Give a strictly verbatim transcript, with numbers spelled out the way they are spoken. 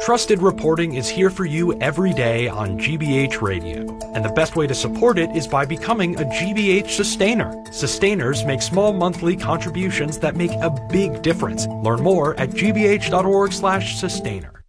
Trusted reporting is here for you every day on G B H Radio, and the best way to support it is by becoming a G B H sustainer. Sustainers make small monthly contributions that make a big difference. Learn more at gbh.org slash sustainer.